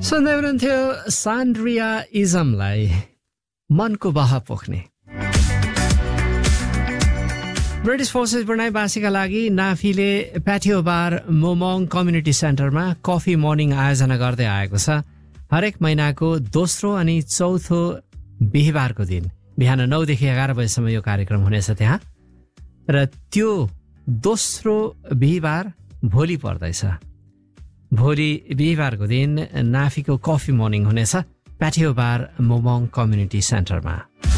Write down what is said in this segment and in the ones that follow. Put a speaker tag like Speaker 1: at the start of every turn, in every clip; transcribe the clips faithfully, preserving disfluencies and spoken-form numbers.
Speaker 1: सुन्दै हुनुहुन्थ्यो सान्ड्रिया इजमलाई मनको बह पोख्ने। ब्रिटिस फोर्सेस ब्रुनाईवासीका लागि नाफीले प्याटियो बार मोमोङ कम्युनिटी सेन्टरमा कफी मर्निङ आयोजना गर्दै आएको छ। हरेक महिनाको दोस्रो अनि चौथो बिहिबारको दिन बिहान नौदेखि एघार बजीसम्म यो कार्यक्रम हुनेछ त्यहाँ। र त्यो दोस्रो बिहिबार भोलि पर्दैछ। भोलि बिहिबारको दिन नाफीको कफी मर्निङ हुनेछ प्याटियो बार मोमोङ कम्युनिटी सेन्टरमा।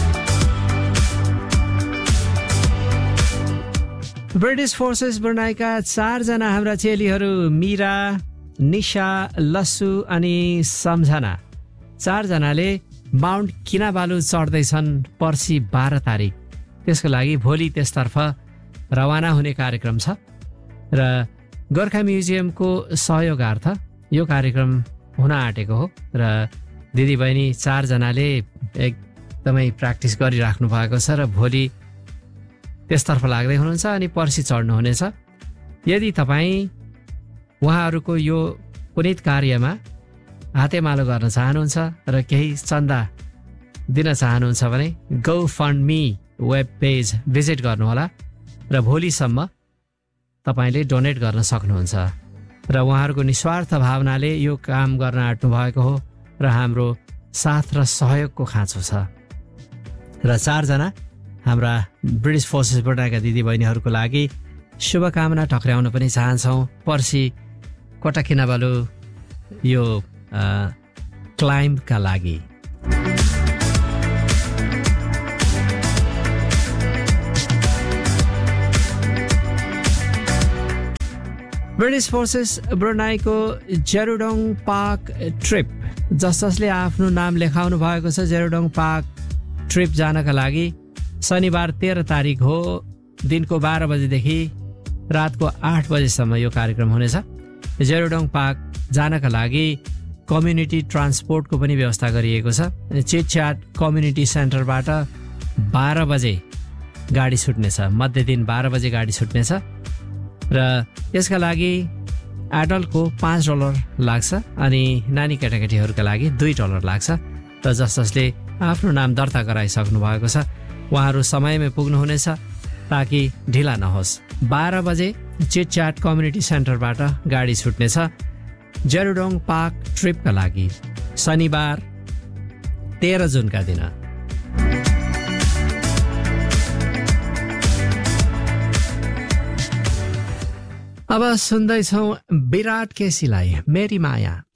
Speaker 1: ब्रिटिस फोर्सेस ब्रुनाईका चारजना हाम्रा चेलीहरू मीरा, निशा, लस्सु अनि सम्झना चारजनाले माउन्ट किनाबालु चढ्दैछन् पर्सि बाह्र तारिक। त्यसको लागि भोलि त्यसतर्फ रवाना हुने कार्यक्रम छ र गोर्खा म्युजियमको सहयोगार्थ यो कार्यक्रम हुन आँटेको हो र दिदीबहिनी चारजनाले एकदमै प्र्याक्टिस गरिराख्नु भएको छ र भोलि त्यसतर्फ लाग्दै हुनुहुन्छ अनि पर्सि चढ्नुहुनेछ। यदि तपाईँ उहाँहरूको यो पुनित कार्यमा हातेमालो गर्न चाहनुहुन्छ र केही चन्दा दिन चाहनुहुन्छ भने go fund me web page visit गर्नुहोला र भोलिसम्म तपाईँले डोनेट गर्न सक्नुहुन्छ। र उहाँहरूको निस्वार्थ भावनाले यो काम गर्न आँट्नु भएको हो र हाम्रो साथ र सहयोगको खाँचो छ। र चारजना हाम्रा ब्रिटिस फोर्सेस ब्रुनाईका दिदीबहिनीहरूको लागि शुभकामना टक्र्याउन पनि चाहन्छौँ। पर्सि कोटा किनाबालु यो क्लाइम्बका लागि। ब्रिटिस फोर्सेस ब्रुनाईको जेरुडोङ पार्क ट्रिप जस जसले आफ्नो नाम लेखाउनु भएको छ जेरुडोङ पार्क ट्रिप जानका लागि शनिबार तेह्र तारिक हो दिनको बाह्र बजेदेखि रातको आठ बजेसम्म यो कार्यक्रम हुनेछ। जेरुडोङ पार्क जानका लागि कम्युनिटी ट्रान्सपोर्टको पनि व्यवस्था गरिएको छ। चिटच्याट कम्युनिटी सेन्टरबाट बाह्र बजे गाडी छुट्नेछ, मध्य दिन बाह्र बजे गाडी छुट्नेछ र यसका लागि एडल्टको पाँच डलर लाग्छ अनि नानी केटाकेटीहरूका लागि दुई डलर लाग्छ। र जस जसले आफ्नो नाम दर्ता गराइसक्नु भएको छ उहाँहरू समयमै पुग्नुहुनेछ ताकि ढिला नहोस्। बाह्र बजे चिटच्याट कम्युनिटी सेन्टरबाट गाडी छुट्नेछ जेरुडोङ पार्क ट्रिपका लागि शनिबार तेह्र जुनका दिन। अब सुन्दैछौँ विराट केसीलाई मेरी माया।